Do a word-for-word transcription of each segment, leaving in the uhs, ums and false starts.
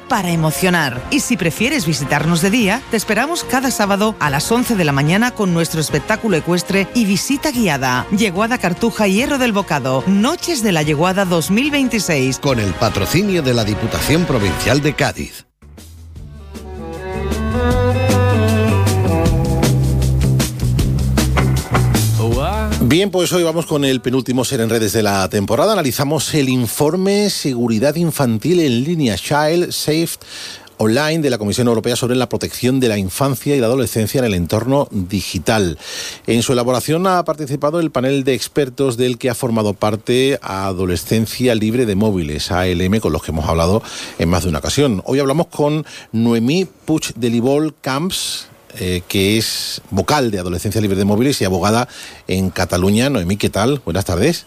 para emocionar. Y si prefieres visitarnos de día, te esperamos cada sábado a las once de la mañana con nuestro espectáculo ecuestre y visita guiada. Yeguada Cartuja Hierro del Bocado, Noches de la Yeguada dos mil veintiséis. Con el patrocinio de la Diputación Provincial de Cádiz. Bien, pues hoy vamos con el penúltimo Ser en Redes de la temporada. Analizamos el informe Seguridad Infantil en Línea, Child Safe Online, de la Comisión Europea sobre la protección de la infancia y la adolescencia en el entorno digital. En su elaboración ha participado el panel de expertos del que ha formado parte Adolescencia Libre de Móviles, A L M, con los que hemos hablado en más de una ocasión. Hoy hablamos con Noemí Puig de Libol Camps, Eh, que es vocal de Adolescencia Libre de Móviles y abogada en Cataluña. Noemí, ¿qué tal? Buenas tardes.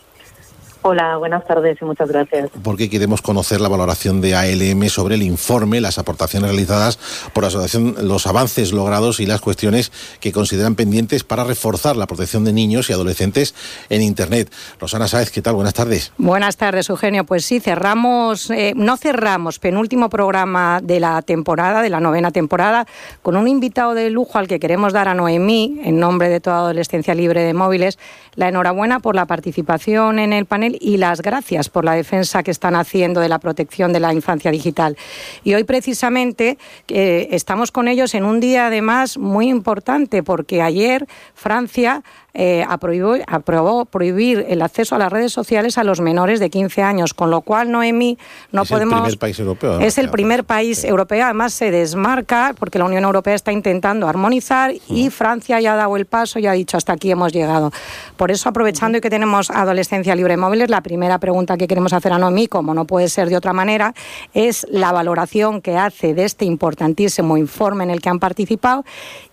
Hola, buenas tardes y muchas gracias. Porque queremos conocer la valoración de A L M sobre el informe, las aportaciones realizadas por la asociación, los avances logrados y las cuestiones que consideran pendientes para reforzar la protección de niños y adolescentes en Internet. Rosana Sáez, ¿qué tal? Buenas tardes. Buenas tardes, Eugenio. Pues sí, cerramos, eh, no cerramos, penúltimo programa de la temporada, de la novena temporada, con un invitado de lujo al que queremos dar a Noemí, en nombre de toda Adolescencia Libre de Móviles, la enhorabuena por la participación en el panel y las gracias por la defensa que están haciendo de la protección de la infancia digital. Y hoy precisamente eh, estamos con ellos en un día además muy importante, porque ayer Francia Eh, aprobó, aprobó prohibir el acceso a las redes sociales a los menores de quince años, con lo cual, Noemí, no es podemos... Es el primer país europeo. Es el primer país sí. europeo, además se desmarca, porque la Unión Europea está intentando armonizar uh-huh. y Francia ya ha dado el paso y ha dicho hasta aquí hemos llegado. Por eso, aprovechando uh-huh. que tenemos Adolescencia Libre de Móviles, la primera pregunta que queremos hacer a Noemí, como no puede ser de otra manera, es la valoración que hace de este importantísimo informe en el que han participado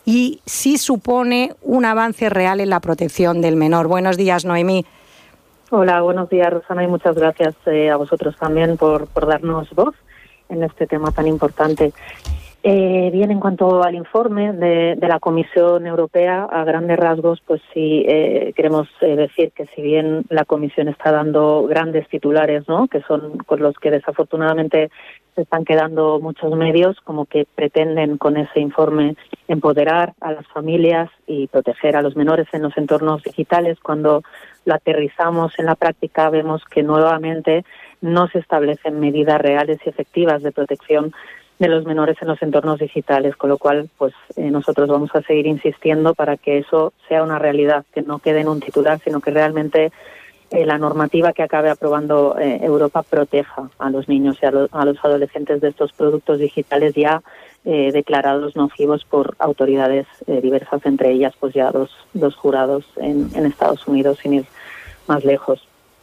y si supone un avance real en la protección del menor. Buenos días, Noemí. Hola, buenos días, Rosana, y muchas gracias eh, a vosotros también por, por darnos voz en este tema tan importante. Eh, bien, en cuanto al informe de, de la Comisión Europea, a grandes rasgos, pues sí eh, queremos eh, decir que si bien la Comisión está dando grandes titulares, ¿no?, que son con los que desafortunadamente se están quedando muchos medios, como que pretenden con ese informe empoderar a las familias y proteger a los menores en los entornos digitales, cuando lo aterrizamos en la práctica vemos que nuevamente no se establecen medidas reales y efectivas de protección de los menores en los entornos digitales, con lo cual pues eh, nosotros vamos a seguir insistiendo para que eso sea una realidad, que no quede en un titular, sino que realmente eh, la normativa que acabe aprobando eh, Europa proteja a los niños y a, lo, a los adolescentes de estos productos digitales ya eh, declarados nocivos por autoridades eh, diversas, entre ellas pues ya dos, dos jurados en, en Estados Unidos, sin ir más lejos.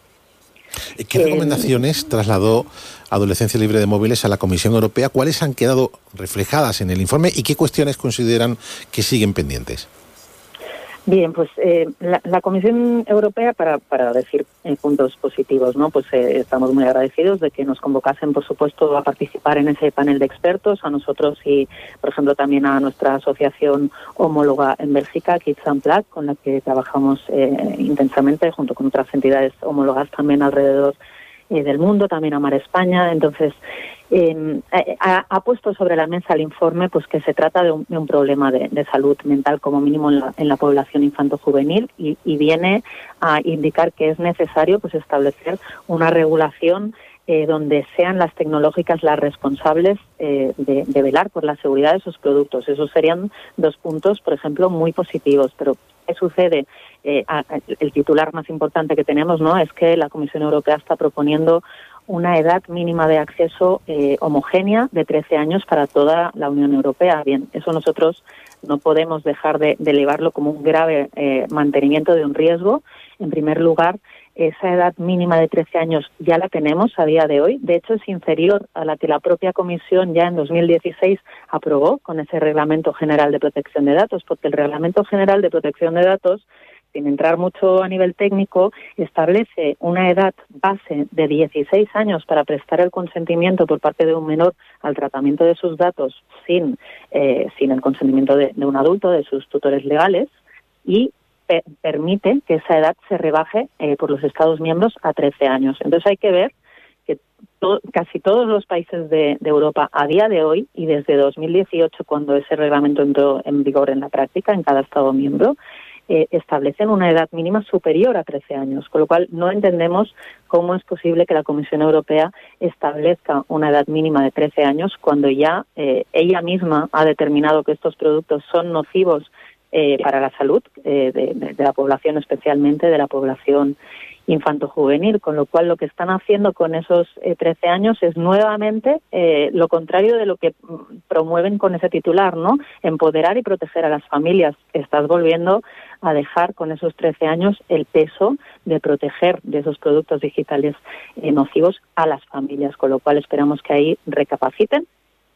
¿Qué recomendaciones eh, trasladó Adolescencia Libre de Móviles a la Comisión Europea? ¿Cuáles han quedado reflejadas en el informe y qué cuestiones consideran que siguen pendientes? Bien, pues eh, la, la Comisión Europea, para, para decir eh, puntos positivos, ¿no? Pues eh, estamos muy agradecidos de que nos convocasen, por supuesto, a participar en ese panel de expertos, a nosotros y, por ejemplo, también a nuestra asociación homóloga en Bélgica, Kids Unplugged, con la que trabajamos eh, intensamente, junto con otras entidades homólogas también alrededor eh, del mundo, también a Mar España. Entonces, Eh, ha, ha puesto sobre la mesa el informe pues que se trata de un, de un problema de, de salud mental como mínimo en la, en la población infanto-juvenil y, y viene a indicar que es necesario pues establecer una regulación eh, donde sean las tecnológicas las responsables eh, de, de velar por la seguridad de sus productos. Esos serían dos puntos, por ejemplo, muy positivos, pero ¿qué sucede? Eh, a, a, el titular más importante que tenemos, ¿no?, es que la Comisión Europea está proponiendo una edad mínima de acceso eh, homogénea de trece años para toda la Unión Europea. Bien, eso nosotros no podemos dejar de, de elevarlo como un grave eh, mantenimiento de un riesgo. En primer lugar, esa edad mínima de trece años ya la tenemos a día de hoy. De hecho, es inferior a la que la propia Comisión ya en dos mil dieciséis aprobó con ese Reglamento General de Protección de Datos, porque el Reglamento General de Protección de Datos, sin entrar mucho a nivel técnico, establece una edad base de dieciséis años para prestar el consentimiento por parte de un menor al tratamiento de sus datos sin, eh, sin el consentimiento de, de un adulto, de sus tutores legales, y pe- permite que esa edad se rebaje eh, por los Estados miembros a trece años. Entonces hay que ver que to- casi todos los países de, de Europa a día de hoy y desde dos mil dieciocho, cuando ese reglamento entró en vigor en la práctica en cada Estado miembro, eh, establecen una edad mínima superior a trece años, con lo cual no entendemos cómo es posible que la Comisión Europea establezca una edad mínima de trece años cuando ya eh, ella misma ha determinado que estos productos son nocivos eh, para la salud eh, de, de, de la población, especialmente de la población infanto-juvenil, con lo cual lo que están haciendo con esos eh, trece años es nuevamente eh, lo contrario de lo que promueven con ese titular, ¿no? Empoderar y proteger a las familias. Estás volviendo a dejar con esos trece años el peso de proteger de esos productos digitales eh, nocivos a las familias, con lo cual esperamos que ahí recapaciten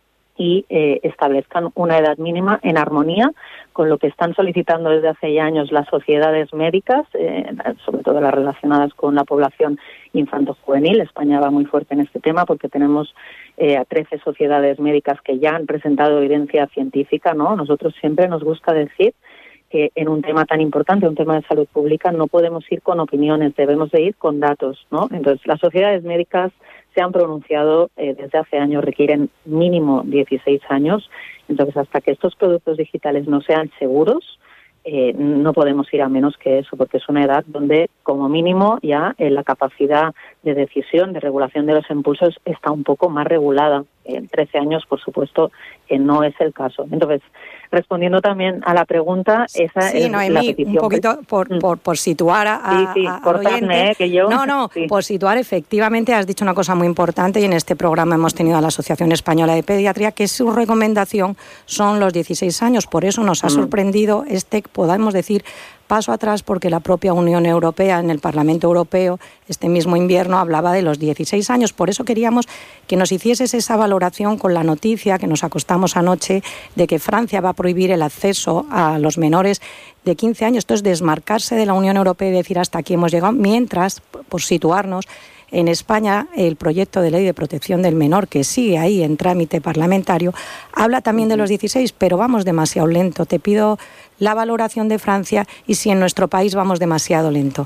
y eh, establezcan una edad mínima en armonía con lo que están solicitando desde hace ya años las sociedades médicas, eh, sobre todo las relacionadas con la población infanto-juvenil. España va muy fuerte en este tema porque tenemos eh, a trece sociedades médicas que ya han presentado evidencia científica, ¿no? Nosotros siempre nos gusta decir que en un tema tan importante, un tema de salud pública, no podemos ir con opiniones, debemos de ir con datos, ¿no? Entonces, las sociedades médicas se han pronunciado eh, desde hace años, requieren mínimo dieciséis años. Entonces, hasta que estos productos digitales no sean seguros, eh, no podemos ir a menos que eso, porque es una edad donde, como mínimo, ya eh, la capacidad de decisión, de regulación de los impulsos está un poco más regulada. En trece años, por supuesto, que no es el caso. Entonces, respondiendo también a la pregunta, esa sí, es Noemí, la petición. un poquito por, por, por situar a, a, sí, sí, a, al cortadme, oyente. Eh, que yo... No, no, sí. por situar, efectivamente, has dicho una cosa muy importante y en este programa hemos tenido a la Asociación Española de Pediatría, que su recomendación son los dieciséis años. Por eso nos ha mm. sorprendido este, podemos decir, paso atrás, porque la propia Unión Europea, en el Parlamento Europeo, este mismo invierno, hablaba de los dieciséis años. Por eso queríamos que nos hicieses esa valoración con la noticia que nos acostamos anoche de que Francia va a prohibir el acceso a los menores de quince años. Entonces, desmarcarse de la Unión Europea y decir hasta aquí hemos llegado, mientras, por situarnos, en España el proyecto de ley de protección del menor, que sigue ahí en trámite parlamentario, habla también de los dieciséis, pero vamos demasiado lento. Te pido la valoración de Francia y si en nuestro país vamos demasiado lento.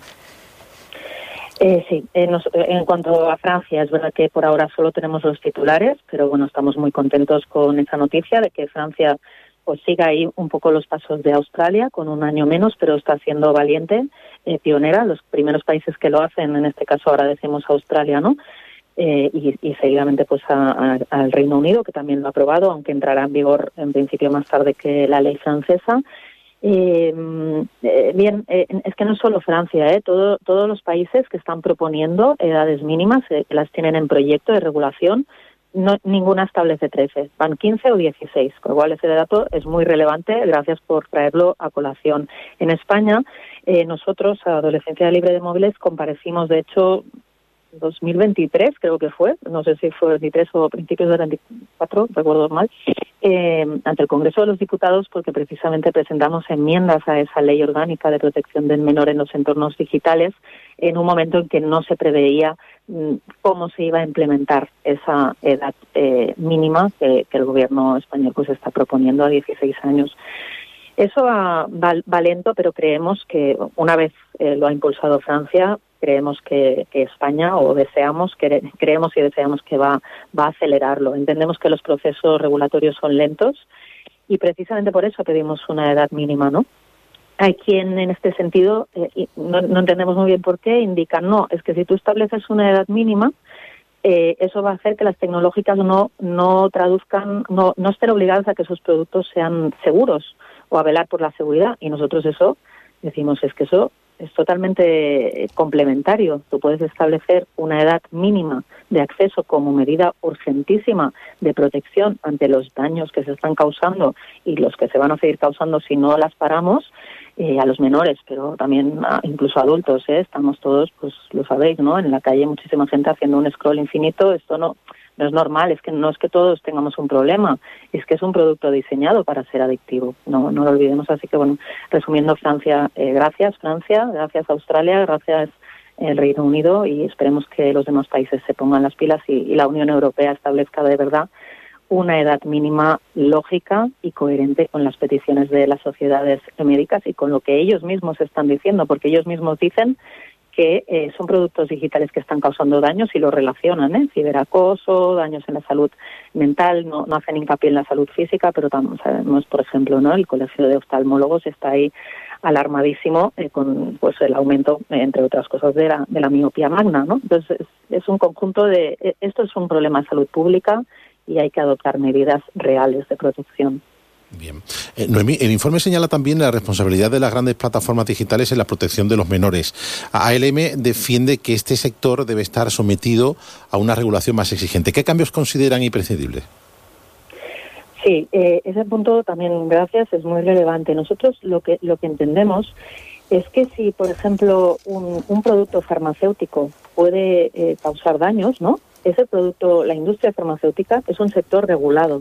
Eh, sí, eh, nos, eh, en cuanto a Francia, es verdad que por ahora solo tenemos los titulares, pero bueno, estamos muy contentos con esa noticia de que Francia pues siga ahí un poco los pasos de Australia, con un año menos, pero está siendo valiente, eh, pionera. Los primeros países que lo hacen, en este caso ahora decimos Australia, ¿no? Eh, y, y seguidamente pues a, a, al Reino Unido, que también lo ha aprobado, aunque entrará en vigor en principio más tarde que la ley francesa. Eh, eh, bien, eh, es que no es solo Francia, eh, todo, todos los países que están proponiendo edades mínimas, eh, que las tienen en proyecto de regulación, no, ninguna establece trece, van quince o dieciséis, con lo cual ese dato es muy relevante, gracias por traerlo a colación. En España, eh, nosotros, a Adolescencia Libre de Móviles, comparecimos, de hecho, dos mil veintitrés creo que fue, no sé si fue veintitrés o principios de veinticuatro, recuerdo mal, eh, ante el Congreso de los Diputados, porque precisamente presentamos enmiendas a esa ley orgánica de protección del menor en los entornos digitales, en un momento en que no se preveía mm, cómo se iba a implementar esa edad eh, mínima que, que el gobierno español pues está proponiendo a dieciséis años. Eso va, va, va lento, pero creemos que una vez eh, lo ha impulsado Francia, creemos que, que España, o deseamos, que, creemos y deseamos que va, va a acelerarlo. Entendemos que los procesos regulatorios son lentos y precisamente por eso pedimos una edad mínima, ¿no? Hay quien en este sentido, eh, no, no entendemos muy bien por qué, indican, no, es que si tú estableces una edad mínima, eh, eso va a hacer que las tecnológicas no, no traduzcan, no, no estén obligadas a que sus productos sean seguros o a velar por la seguridad. Y nosotros eso decimos, es que eso es totalmente complementario. Tú puedes establecer una edad mínima de acceso como medida urgentísima de protección ante los daños que se están causando y los que se van a seguir causando si no las paramos, eh, a los menores, pero también a, incluso a adultos, ¿eh? Estamos todos, pues lo sabéis, ¿no? En la calle muchísima gente haciendo un scroll infinito. Esto no... No es normal, es que no es que todos tengamos un problema, es que es un producto diseñado para ser adictivo, no no lo olvidemos. Así que, bueno, resumiendo, Francia, eh, gracias Francia, gracias Australia, gracias el Reino Unido, y esperemos que los demás países se pongan las pilas y, y la Unión Europea establezca de verdad una edad mínima lógica y coherente con las peticiones de las sociedades médicas y con lo que ellos mismos están diciendo, porque ellos mismos dicen que eh, son productos digitales que están causando daños y lo relacionan, ¿eh? Ciberacoso, daños en la salud mental, no, no hacen hincapié en la salud física, pero también sabemos, por ejemplo, ¿no? El Colegio de Oftalmólogos está ahí alarmadísimo eh, con pues el aumento, eh, entre otras cosas, de la, de la miopía magna, ¿no? Entonces, es, es un conjunto de... Eh, esto es un problema de salud pública y hay que adoptar medidas reales de protección. Bien. Eh, Noemí, el informe señala también la responsabilidad de las grandes plataformas digitales en la protección de los menores. A L M defiende que este sector debe estar sometido a una regulación más exigente. ¿Qué cambios consideran imprescindibles? Sí, eh, ese punto también, gracias, es muy relevante. Nosotros lo que lo que entendemos es que si, por ejemplo, un, un producto farmacéutico puede eh, causar daños, ¿no? Ese producto, la industria farmacéutica es un sector regulado.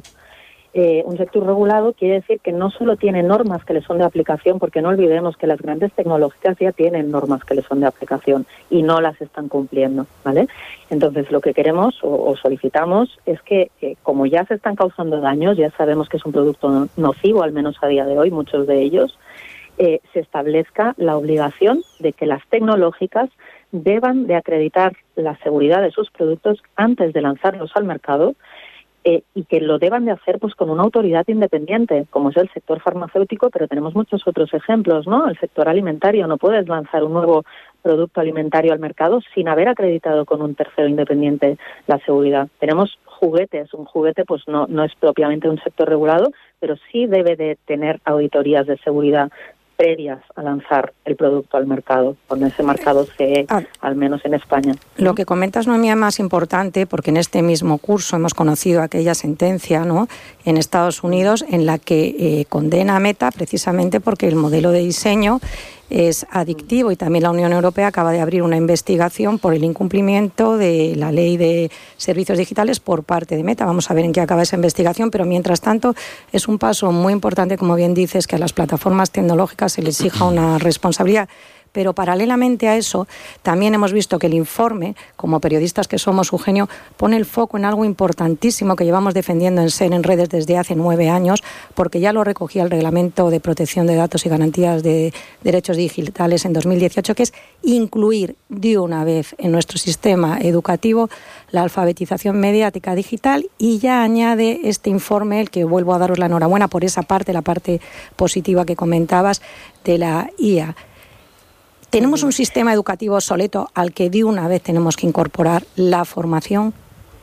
Eh, un sector regulado quiere decir que no solo tiene normas que le son de aplicación, porque no olvidemos que las grandes tecnológicas ya tienen normas que le son de aplicación y no las están cumpliendo, ¿vale? Entonces, lo que queremos o, o solicitamos es que, que, como ya se están causando daños, ya sabemos que es un producto nocivo, al menos a día de hoy, muchos de ellos, eh, se establezca la obligación de que las tecnológicas deban de acreditar la seguridad de sus productos antes de lanzarlos al mercado, Eh, y que lo deban de hacer pues con una autoridad independiente, como es el sector farmacéutico, pero tenemos muchos otros ejemplos, ¿no? El sector alimentario, no puedes lanzar un nuevo producto alimentario al mercado sin haber acreditado con un tercero independiente la seguridad. Tenemos juguetes, un juguete pues no, no es propiamente un sector regulado, pero sí debe de tener auditorías de seguridad previas a lanzar el producto al mercado, con ese marcado C E, ah, al menos en España. Lo que comentas, Noemí, es más importante, porque en este mismo curso hemos conocido aquella sentencia, ¿no?, en Estados Unidos, en la que eh, condena a Meta precisamente porque el modelo de diseño es adictivo, y también la Unión Europea acaba de abrir una investigación por el incumplimiento de la ley de servicios digitales por parte de Meta. Vamos a ver en qué acaba esa investigación, pero mientras tanto es un paso muy importante, como bien dices, que a las plataformas tecnológicas se les exija una responsabilidad. Pero paralelamente a eso, también hemos visto que el informe, como periodistas que somos, Eugenio, pone el foco en algo importantísimo que llevamos defendiendo en SER en redes desde hace nueve años, porque ya lo recogía el Reglamento de Protección de Datos y Garantías de Derechos Digitales en dos mil dieciocho, que es incluir de una vez en nuestro sistema educativo la alfabetización mediática digital, y ya añade este informe, el que vuelvo a daros la enhorabuena por esa parte, la parte positiva que comentabas de la I A. ¿Tenemos un sistema educativo obsoleto al que de una vez tenemos que incorporar la formación?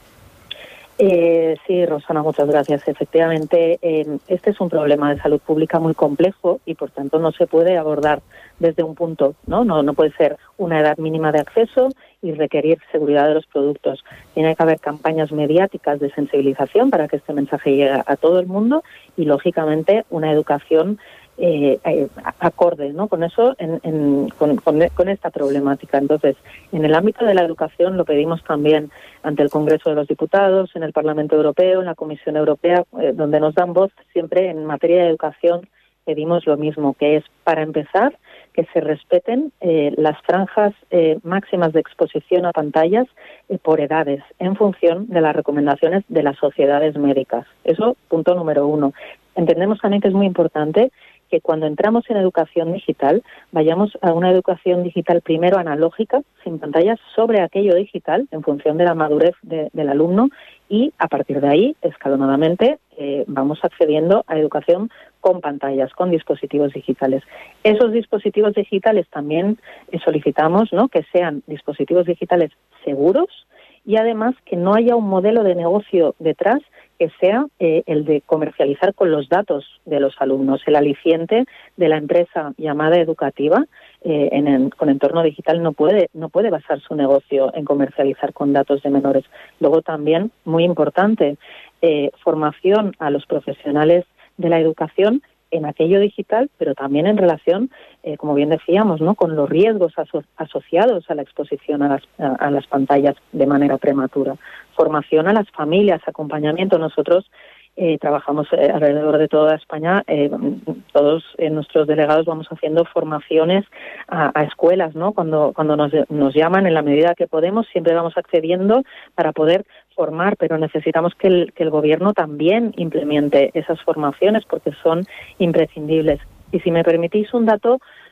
Eh, sí, Rosana, muchas gracias. Efectivamente, eh, este es un problema de salud pública muy complejo y, por tanto, no se puede abordar desde un punto, ¿no? No, no puede ser una edad mínima de acceso y requerir seguridad de los productos. Tiene que haber campañas mediáticas de sensibilización para que este mensaje llegue a todo el mundo y, lógicamente, una educación Eh, eh, acorde, ¿no?, con eso, en, en, con, con, con esta problemática. Entonces, en el ámbito de la educación lo pedimos también ante el Congreso de los Diputados, en el Parlamento Europeo, en la Comisión Europea, eh, donde nos dan voz siempre en materia de educación. Pedimos lo mismo, que es, para empezar, que se respeten eh, las franjas eh, máximas de exposición a pantallas eh, por edades, en función de las recomendaciones de las sociedades médicas. Eso, punto número uno. Entendemos también que es muy importante que cuando entramos en educación digital, vayamos a una educación digital primero analógica, sin pantallas, sobre aquello digital, en función de la madurez de, del alumno, y a partir de ahí, escalonadamente, eh, vamos accediendo a educación con pantallas, con dispositivos digitales. Esos dispositivos digitales también eh, solicitamos, ¿no?, que sean dispositivos digitales seguros, y además que no haya un modelo de negocio detrás que sea eh, el de comercializar con los datos de los alumnos. El aliciente de la empresa llamada educativa eh, en el, con entorno digital no puede, no puede basar su negocio en comercializar con datos de menores. Luego también, muy importante, eh, formación a los profesionales de la educación en aquello digital, pero también en relación, eh, como bien decíamos, ¿no?, con los riesgos aso- asociados a la exposición a las, a, a las pantallas de manera prematura. Formación a las familias, acompañamiento. Nosotros eh, trabajamos eh, alrededor de toda España, eh, todos eh, nuestros delegados vamos haciendo formaciones a, a escuelas, ¿no? Cuando, cuando nos, nos llaman, en la medida que podemos, siempre vamos accediendo para poder formar, pero necesitamos que el, que el gobierno también implemente esas formaciones porque son imprescindibles. Y si me permitís un dato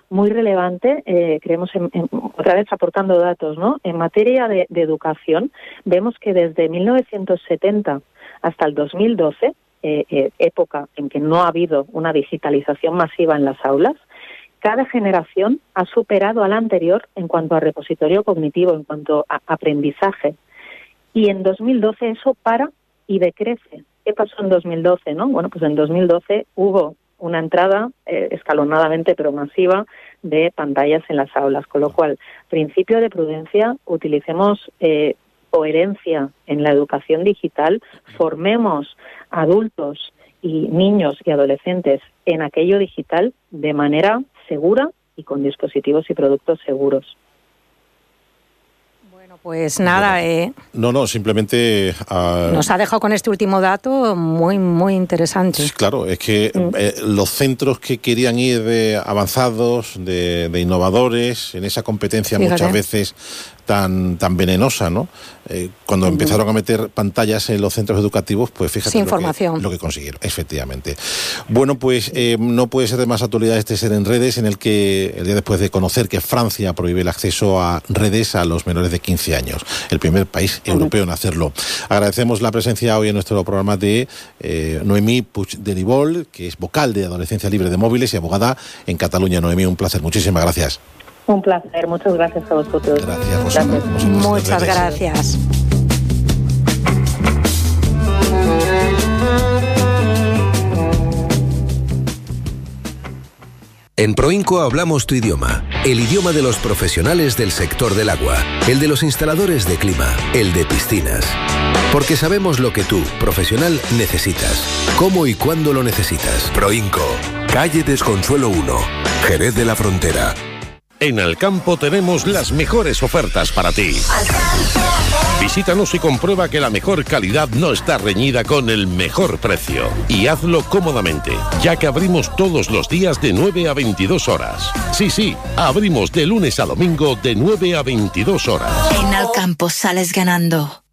muy relevante, eh, creemos, en, en, otra vez aportando datos, ¿no? En materia de, de educación, vemos que desde mil novecientos setenta hasta el dos mil doce, eh, eh, época en que no ha habido una digitalización masiva en las aulas, cada generación ha superado a la anterior en cuanto a repositorio cognitivo, en cuanto a aprendizaje. Y en dos mil doce eso para y decrece. ¿Qué pasó en dos mil doce, no? Bueno, pues en dos mil doce hubo una entrada eh, escalonadamente pero masiva de pantallas en las aulas, con lo cual, principio de prudencia, utilicemos eh, coherencia en la educación digital, formemos adultos y niños y adolescentes en aquello digital de manera segura y con dispositivos y productos seguros. Pues nada, eh, no, no, simplemente uh, nos ha dejado con este último dato muy, muy interesante. Claro, es que mm. eh, los centros que querían ir de avanzados, de, de innovadores, en esa competencia Fíjate. muchas veces tan tan venenosa, ¿no? Eh, cuando uh-huh. empezaron a meter pantallas en los centros educativos, pues fíjate Sin lo, información. Que, lo que consiguieron, efectivamente. Bueno, pues eh, no puede ser de más actualidad este Ser en Redes, en el que el día después de conocer que Francia prohíbe el acceso a redes a los menores de quince años, el primer país uh-huh. europeo en hacerlo. Agradecemos la presencia hoy en nuestro programa de eh, Noemí Puig de Nivol, que es vocal de Adolescencia Libre de Móviles y abogada en Cataluña. Noemí, un placer, muchísimas gracias. Un placer, muchas gracias a vosotros. Gracias, Rosana. Gracias. Muchas gracias. En Proinco hablamos tu idioma, el idioma de los profesionales del sector del agua, el de los instaladores de clima, el de piscinas. Porque sabemos lo que tú, profesional, necesitas, cómo y cuándo lo necesitas. Proinco, calle Desconsuelo uno, Jerez de la Frontera. En Alcampo tenemos las mejores ofertas para ti. Visítanos y comprueba que la mejor calidad no está reñida con el mejor precio. Y hazlo cómodamente, ya que abrimos todos los días de nueve a veintidós horas. Sí, sí, abrimos de lunes a domingo de nueve a veintidós horas. En Alcampo sales ganando.